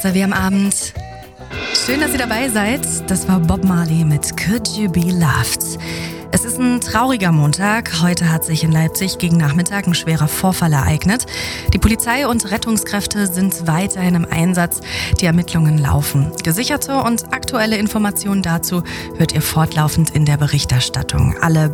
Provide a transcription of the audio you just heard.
Wie am Abend. Schön, dass ihr dabei seid. Das war Bob Marley mit Could You Be Loved. Es ist ein trauriger Montag. Heute hat sich in Leipzig gegen Nachmittag ein schwerer Vorfall ereignet. Die Polizei und Rettungskräfte sind weiterhin im Einsatz. Die Ermittlungen laufen. Gesicherte und aktuelle Informationen dazu hört ihr fortlaufend in der Berichterstattung. Alle